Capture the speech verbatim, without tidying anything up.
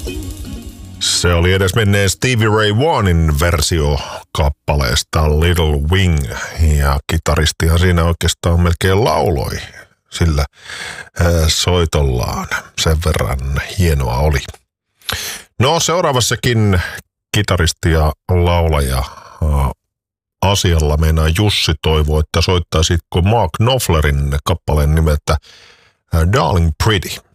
Se oli edesmenneen Stevie Ray Vaughanin versio kappaleesta Little Wing, ja kitaristihan siinä oikeastaan melkein lauloi sillä soitollaan. Sen verran hienoa oli. No seuraavassakin kitaristi ja laulaja asialla meinaa Jussi toivoo, että soittaisitko Mark Knopflerin kappaleen nimeltä Darling Pretty.